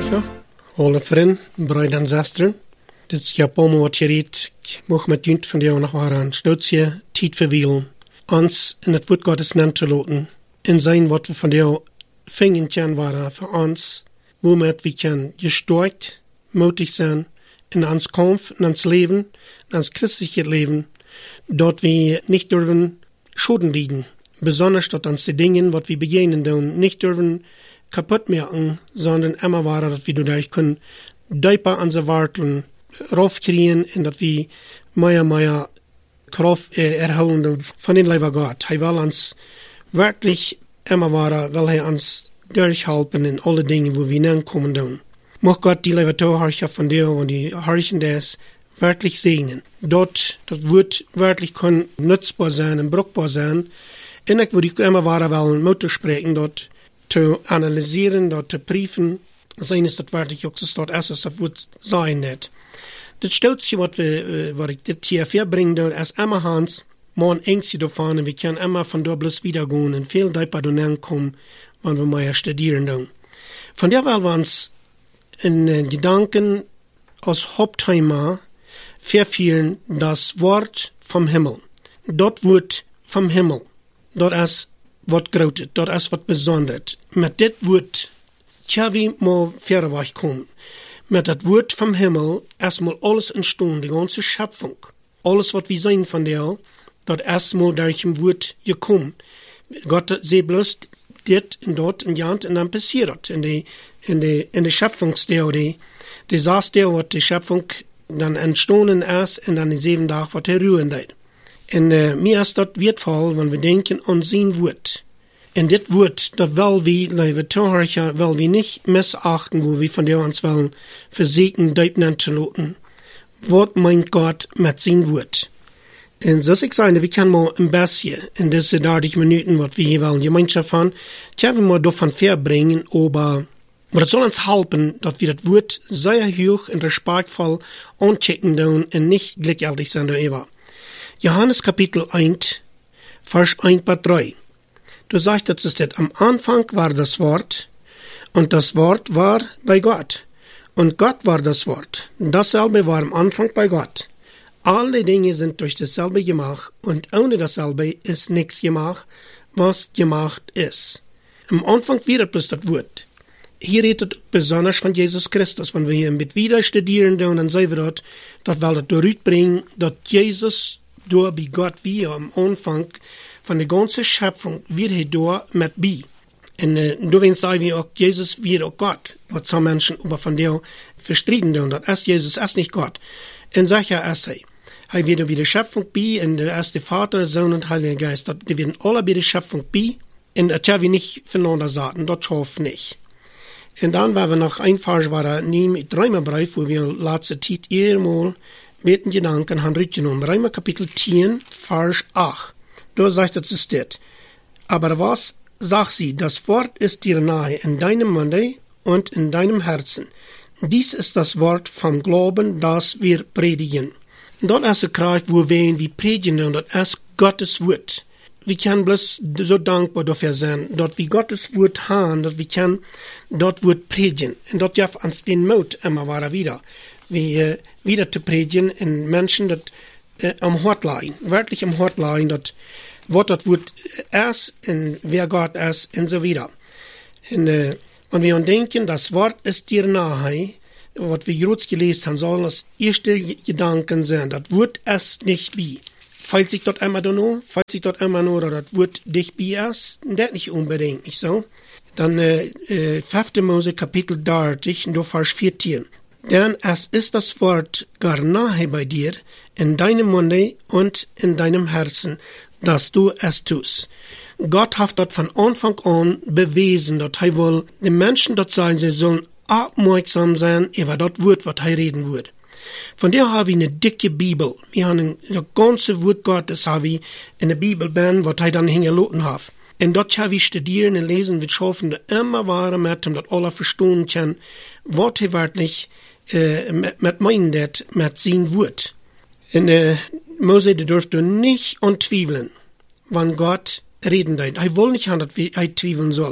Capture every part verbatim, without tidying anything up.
Toharja, alle vrienden, bruiden en zusteren. Dit is Japan wat je redt. Ik mag met junt van jou nog maar aan. Stootje, tijd verwielen. Ons in het woord Gottes nemen te laten. In zijn wat we van jou vingen kunnen waren voor ons. Womit we kunnen gestärkt, mutig zijn in ons kampf, in ons leven, in ons christliche leven. Dat we niet durven Schulden liegen. Besonders dat ons die dingen wat we begegnen doen, nicht durven kaputt machen, sondern immer waren, dass wir dadurch können Deiper an sie warten, raufkriegen und dass wir mehr, mehr Kraft äh, erhalten von den Leiber Gott. Er will uns wirklich immer waren, will er uns durchhelfen in alle Dinge, wo wir hinkommen tun. Mag Gott die Leiber Toharja von dir und die Harchen des wirklich segnen. Dort, das wird wirklich können nutzbar sein und brauchbar sein. Und ich würde immer waren wollen, Mutter sprechen, dort zu analysieren, dort zu prüfen, sein ist das wirklich auch so, dort erst das wird sein nicht. Das Stolzchen, was wir, was ich das hier verbringen, dort erst immer Hans, man Ängste davon, und wir können immer von dort bloß wiedergehen und viel Deiper dann kommen, wenn wir mal studieren dann. Von der wollen wir uns in äh, Gedanken als Hauptthema verführen, das Wort vom Himmel. Dort wird vom Himmel. Dort ist was Großes, dort ist was Besonderes. Mit dit Wort kann wir mal verweg kommen. Mit das Wort vom Himmel erstmal alles entstehen, die ganze Schöpfung. Alles, was wir sehen von der, dort erstmal durch ein Wort gekommen. Gott sieht bloß dit und dort und jant und dann passiert in die, in die, in die Schöpfungstheorie. Die saß der, was die Schöpfung dann entstanden ist und dann die sieben Tage, was er ruhen deit. Und äh, mir ist das wertvoll, wenn wir denken an sein Wort. Und das Wort, das will wir, liebe Toharja, will wir nicht missachten, wo wir von der uns wollen, versägen, deuten zu lassen. Was meint Gott mit sein Wort? Und so ich sage, wir können mal ein bisschen in diese dreißig Minuten, was wir hier wollen, Gemeinschaft haben, können wir mal davon verbringen, aber aber es soll uns helfen, dass wir das Wort sehr hoch und respektvoll anchecken tun und nicht gleichgültig sein darüber. Johannes Kapitel eins, Vers eins bis drei. Du sagst, das ist das, am Anfang war das Wort, und das Wort war bei Gott. Und Gott war das Wort. Dasselbe war am Anfang bei Gott. Alle Dinge sind durch dasselbe gemacht, und ohne dasselbe ist nichts gemacht, was gemacht ist. Am Anfang war bloß das Wort. Hier redet besonders von Jesus Christus. Wenn wir hier mit wieder studieren, dann sehen wir dort, dass wir das durchbringen, dass Jesus durch bei Gott wie am Anfang von der ganzen Schöpfung wird er dort mit bei. Und äh, deswegen sagen wir auch, Jesus wird auch Gott, was some Menschen aber von der verstritten tun. Das ist Jesus, ist nicht Gott. Und sicher ist er. Er wird bei der Schöpfung bei, und der erste Vater, Sohn und Heiliger Geist. Die werden alle bei der Schöpfung bei, und das haben wir nicht voneinander sagen, das schafft nicht. Und dann waren wir noch ein Vers, war er nie mit Römerbrief, wo wir letzte Zeit einmal mit den Gedanken haben rückgenommen. Römer Kapitel zehn, Vers acht. Da sagt es es das. Aber was sagt sie? Das Wort ist dir nahe in deinem Munde und in deinem Herzen. Dies ist das Wort vom Glauben, das wir predigen. Und dort ist es Kraft, wo wir wie predigen, und das ist Gottes Wort. Wir können bloß so dankbar dafür sein, dass wir Gottes Wort haben, dass wir können dort Wort predigen. Und dort darf uns den Mut immer wieder wieder. Wie, äh, wieder zu predigen in Menschen, die äh, am Hort liegen, wirklich am Hort liegen, dass was das Wort ist und wer Gott ist und so wieder. Und äh, wenn wir denken, das Wort ist dir nahe, was wir jetzt gelesen haben, sollen das erste Gedanken sein, das Wort ist nicht wie. Falls sich dort einmal nur, falls sich dort einmal nur, das Wort dich bei ist, das nicht unbedingt, nicht so. Dann, äh, äh, fünfte Mose Kapitel dreißig, und Vers vierzehn. Denn es ist das Wort gar nahe bei dir, in deinem Munde und in deinem Herzen, dass du es tust. Gott hat dort von Anfang an bewiesen, dass er wohl den Menschen dort sein, sie sollen aufmerksam sein über das Wort, was er reden wird. Von der haben wir eine dicke Bibel. Wir haben das ganze Wort Gottes haben wir in der Bibel, was er dann hingelassen hat. Und dort haben wir studieren und lesen, wir schaffen immer wahre mit, um das alle verstehen können, was er wirklich äh, mit, mit meint, mit sein Wort. Und äh, Mose, der dürfte nicht antweifeln, wann Gott reden wird. Er will nicht, dass er zweifeln soll.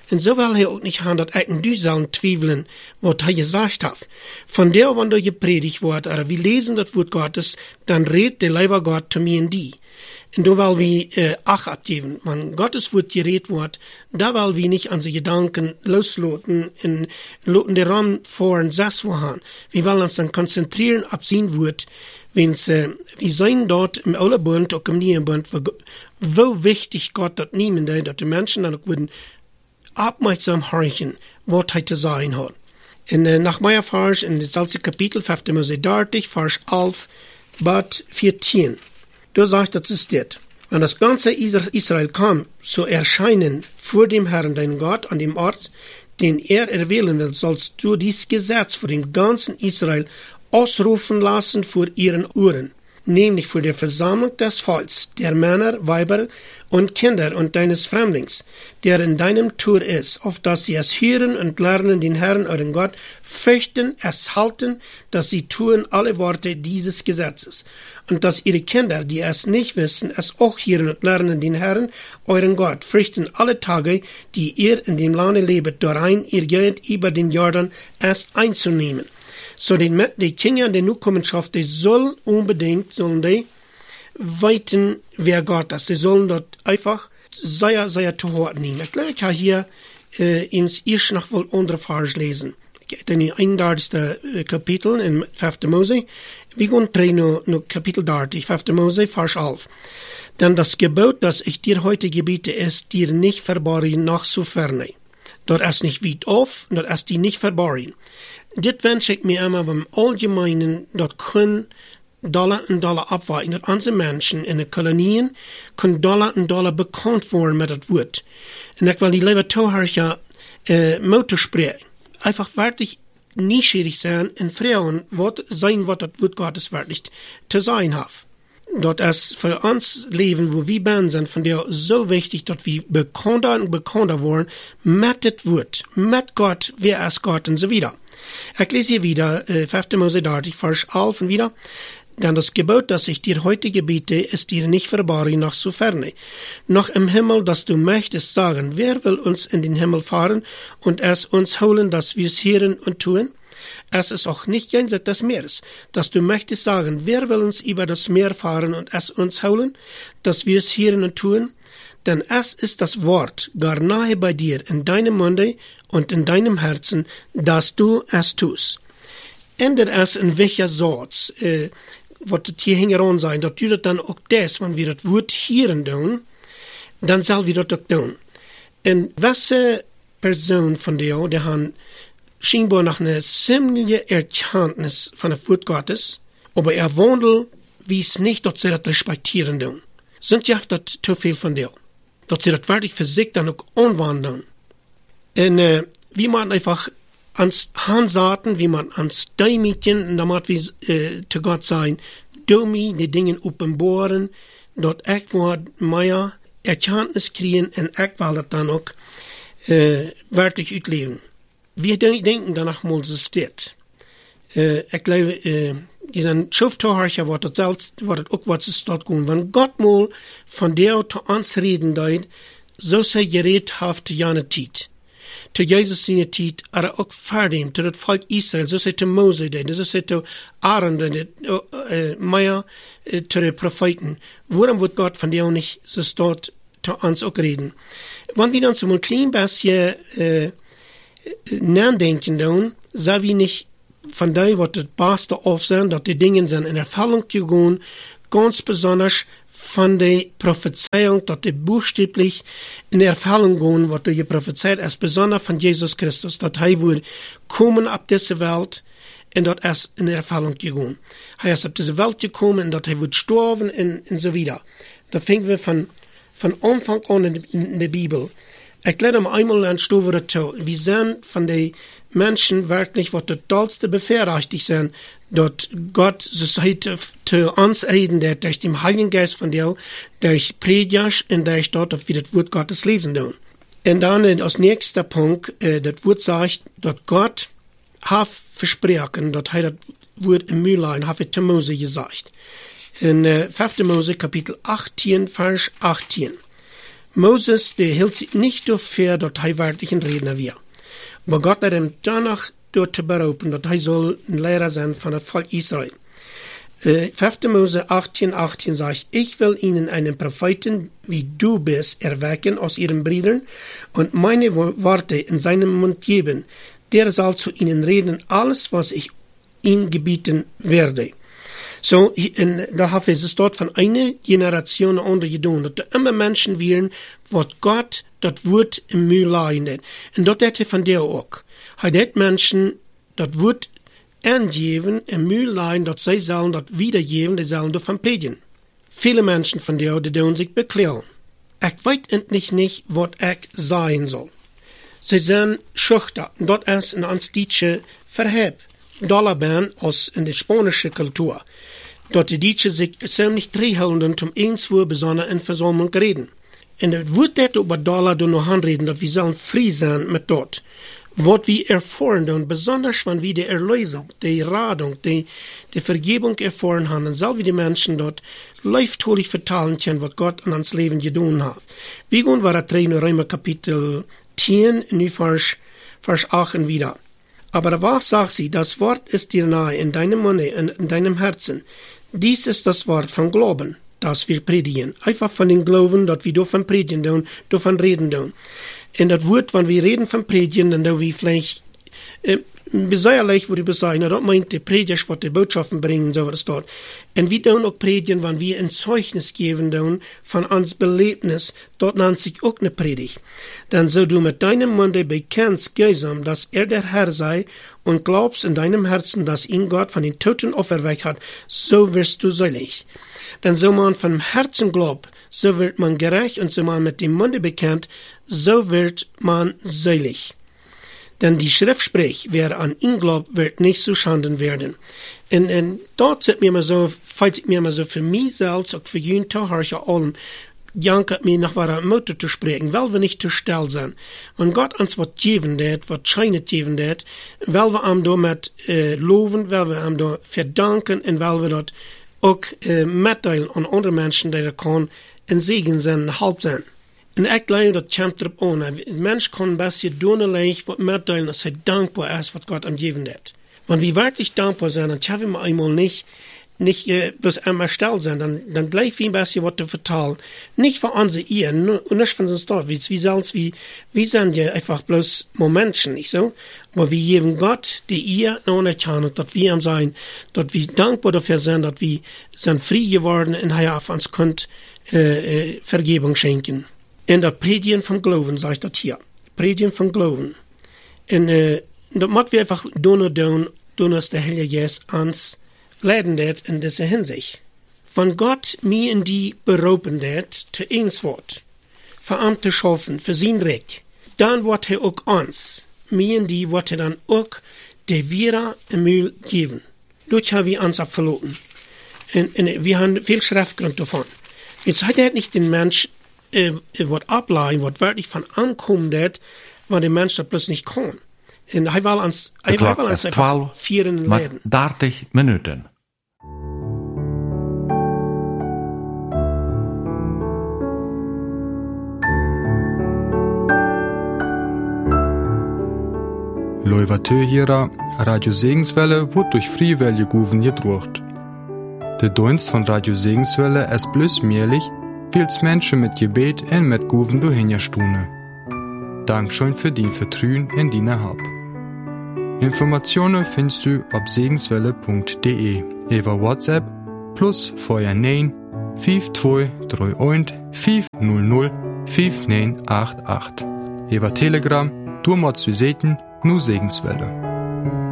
Und so will er auch nicht haben, dass ich in du sollen zweifeln, was er gesagt hat. Von der, wenn du gepredigt wird, oder wir lesen das Wort Gottes, dann redet der Leiber Gott zu mir und die. Und da will wir äh, Acht abgeben. Wenn Gottes Wort geredet wird, da will wir nicht an die Gedanken losloten und loten den Raum vor und sechs haben. Wir wollen uns dann konzentrieren auf sein Wort, wenn's, äh, wir sein dort im Alten Bund, auch im Neuen Bund, wo, wo wichtig Gott das nehmen, dass die Menschen dann auch würden aufmerksam horchen, was er zu sagen hat. Und äh, nach meiner Vers, in das erste Kapitel, fünfte Mose dreißig, Vers elf, bis vierzehn. Da sagt, das ist das. Wenn das ganze Israel kam, zu erscheinen vor dem Herrn, dein Gott, an dem Ort, den er erwählen will, sollst du dies Gesetz vor dem ganzen Israel ausrufen lassen vor ihren Ohren, nämlich vor der Versammlung des Volks, der Männer, Weiber und Kinder und deines Fremdlings, der in deinem Tor ist, auf dass sie es hören und lernen, den Herrn, euren Gott, fürchten, es halten, dass sie tun alle Worte dieses Gesetzes, und dass ihre Kinder, die es nicht wissen, es auch hören und lernen, den Herrn, euren Gott, fürchten alle Tage, die ihr in dem Lande lebet, darein ihr geht über den Jordan, es einzunehmen. So die, die Kinder der Nachkommenschaft, die soll unbedingt, sollen die weiten, wer Gott ist. Sie sollen dort einfach sehr, sehr zu Hort nehmen. Ich glaube, ich habe hier äh, ins erst noch wohl andere Vers lesen. In den einunddreißigsten Kapitel in fünfte Mose. Wir gehen drei nur, nur Kapitel dreißig, fünfte Mose, Vers elf. Denn das Gebot, das ich dir heute gebiete, ist dir nicht verborgen noch zu ferne. Dort ist nicht weit auf, dort ist die nicht verborgen. Das wünsche ich mir immer beim Allgemeinen, dort können Dollar und Dollar abweichen, dass unsere Menschen in den Kolonien können Dollar und Dollar bekannt worden mit das Wort. Und ich will die lieber Zuhörer äh, Motto sprechen. Einfach wirklich neugierig sein und fragen, was sein, was das Wort Gottes wirklich zu sein hat. Dort ist für uns Leben, wo wir Ben sind, von der so wichtig, dass wir bekannter und bekannter worden mit das Wort, mit Gott, wer ist Gott und so wieder. Ich lese hier wieder, äh, fünfte Mose dreißig, Vers elf und wieder. Denn das Gebot, das ich dir heute gebiete, ist dir nicht verborgen noch zu ferne. Noch im Himmel, dass du möchtest sagen, wer will uns in den Himmel fahren und es uns holen, dass wir es hören und tun? Es ist auch nicht jenseits des Meeres, dass du möchtest sagen, wer will uns über das Meer fahren und es uns holen, dass wir es hören und tun? Denn es ist das Wort gar nahe bei dir, in deinem Munde und in deinem Herzen, dass du es tust. Ändert es in welcher Sorts, äh, wird das hier hingeron sein, dass du das dann auch das, wenn wir das Wort hören tun, dann soll wir das auch tun. Und welche Person von dir, die haben scheinbar noch eine ziemliche Erkenntnis von dem Wort Gottes, aber er wandelt, wie es nicht, dass sie das respektieren tun. Sind ja das zu viel von dir. Dass sie das wirklich für sich dann auch anwenden. Und äh, wie man einfach ans Handsaten, wie man ans Däumchen, damit wir äh, zu Gott sein, du mir die Dinge offenbaren, dort ich werde mehr Erkenntnis kriegen und ich will das dann auch äh, wirklich ausleben. Wir denken danach mal, so steht. Äh, ich glaube, äh, diesen Schriftsteller wird das selbst, wird das auch was es dort gehen. Wenn Gott mal von der zu uns reden deut, so sei geredhaft jene Zeit. Zu Jesus seine Zeit, aber auch fertig, zu das Volk Israel, so sei zu Mose deut, so sei zu Aaron deut, äh, mehr äh, zu den Propheten. Warum wird Gott von der nicht so dort zu uns auch reden? Wenn wir dann so ein klein bisschen, äh, nachdenken tun, sei wir nicht von dem, was das Beste auf sind, dass die Dinge sind in Erfüllung gegangen, ganz besonders von der Prophezeiung, dass die buchstäblich in Erfüllung gehen, was die prophezeit ist, besonders von Jesus Christus, dass er würde kommen ab dieser Welt und dass es in Erfüllung gegangen. Er ist ab dieser Welt gekommen und dass er würde sterben und, und so weiter. Da fingen wir von, von Anfang an in, in der Bibel. Ich lerne mal einmal ein Stufe dazu. Wir sind von den Menschen wirklich, was das tollste bevorrechtigt sind, dort Gott so heute zu uns reden, der durch den Heiligen Geist von dir, durch Predigt und durch dort, dass wir das Wort Gottes lesen tun. Und dann als nächster Punkt, äh, das Wort sagt, dass Gott hat versprochen, dass er das Wort im Mühlein hat zu Mose gesagt. In äh, fünfte Mose, Kapitel achtzehn, Vers achtzehn. Moses, der hielt sich nicht dafür, dass er wirklich ein Redner war. Aber Gott hat ihm danach dort zu berufen, dass er soll ein Lehrer sein von dem Volk Israel. Äh, fünfter Mose achtzehn, achtzehn sagt, ich will ihnen einen Propheten, wie du bist, erwecken aus ihren Brüdern und meine Worte in seinem Mund geben. Der soll zu ihnen reden, alles, was ich ihnen gebieten werde. So, in, da haben wir es dort von einer Generation an andere getan, dass da immer Menschen wären, was Gott das Wort im Mühl leidet. Und dort hat er von der auch. Er hat Menschen das Wort angeben, im Mühl leiden, dass sie sollen das wiedergeben, die sollen davon predigen. Viele Menschen von der, die tun sich beklagen. Ich weiß endlich nicht, was ich sein soll. Sie sind schüchtern, dort ist in uns Deutsche verhebt. Dollarban aus in der spanischen Kultur. Dort die Deutsche sich ziemlich drehhalten, um irgendwo besonders in Versammlung reden. Und es wird dort über Dollar noch anreden, dass wir sollen frei sein mit dort. Was wir erfahren, und besonders wenn wir die Erlösung, die Radung, die, die Vergebung erfahren haben, dann sollen wir die Menschen dort leiftolig vertalen können, was Gott an uns Leben getan hat. Wir gehen weiter in Römer Kapitel zehn, in Vers, Vers acht wieder. Aber was sagt sie? Das Wort ist dir nahe, in deinem Munde, in, in deinem Herzen. Dies ist das Wort von Glauben, das wir predigen. Einfach von dem Glauben, dass wir davon predigen, tun, davon reden tun. Und das Wort, wenn wir reden von predigen, dann tun wir vielleicht, äh, besäuerlich, wo die bezeichnen, das meint die Prediger, was die Botschaften bringen, so was dort. Und wir tun auch predigen, wenn wir ein Zeugnis geben tun, von uns Belebnis, dort nennt sich auch eine Predigt. Dann so du mit deinem Munde bekennst, geisam, dass er der Herr sei, und glaubst in deinem Herzen, dass ihn Gott von den Toten auferweckt hat, so wirst du selig. Denn so man vom Herzen glaubt, so wird man gerecht, und so man mit dem Munde bekennt, so wird man selig. Denn die Schrift spricht, wer an ihn glaubt, wird nicht zu Schanden werden. Und, und dort sind mir mal so, falls ich mir mal so für mich selbst, auch für jeden Tag, allem, jankert mir nach einer Mutter zu sprechen, weil wir nicht zu still sind. Und Gott uns was geben wird, was scheint geben wird, weil wir ihm damit äh, loben, weil wir ihm da verdanken und weil wir dort auch äh, mitteilen an andere Menschen, die da kann, ein Segen sein, halb sein. Und ich glaube, das kommt darauf an. Ein Mensch kann ein bisschen donnerlich was mitteilen, dass er dankbar ist, was Gott ihm gegeben hat. Wenn wir wirklich dankbar sind, dann schaffen wir einmal nicht, nicht äh, bloß einmal still sein, dann, dann gleich wie ein bisschen was zu vertellen. Nicht für unsere Ehe, und nicht von uns dort. Wie, wie selbst, wie, wir sind ja einfach bloß Menschen, nicht so? Aber wir geben Gott die Ehe anerkennen, dass wir ihm sein, dass wir dankbar dafür sind, dass wir sind frei geworden und er auf uns könnt, äh, äh, Vergebung schenken. In der Predigen vom Glauben, sagt das hier. Predigen vom Glauben. Und äh, das muss wir einfach tun und tun, tun, dass der Heilige Geist uns leiden wird in dieser Hinsicht. Wenn Gott mir in die berufen wird, zu ins Wort, für ihn zu schaffen, für sein Recht, dann wird er auch uns, mir in die, wird er dann auch der Wira im Mühl geben. Dort haben wir uns abverloren. Und, und wir haben viel Schriftgrund davon. Jetzt hat er nicht den Mensch, äh, was ableiten, was wirklich von ankommen wird, weil der Mensch das bloß nicht kann. En hij wil ons, hij wil ons even vieren leden. dertig minuten. Loivateuera, Radio Segenswelle wird durch Friewelle Guven gedruckt. Der Dienst von Radio Segenswelle ist bloß möglich, weil es Menschen mit Gebet und mit Guven durchhinterstunden. Dankeschön für dein Vertrauen in deine Help. Informationen findest du auf segenswelle punkt de über WhatsApp plus vier neun fünf zwei drei eins fünf null null fünf neun acht acht. Über Telegram, du musst du sehen, nur Segenswelle.